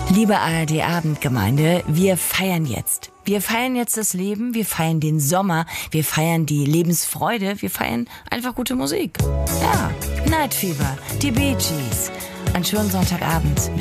Liebe ARD-Abendgemeinde, wir feiern jetzt. Wir feiern jetzt das Leben, wir feiern den Sommer, wir feiern die Lebensfreude, wir feiern einfach gute Musik. Ja, Night Fever, die Bee Gees. Einen schönen Sonntagabend.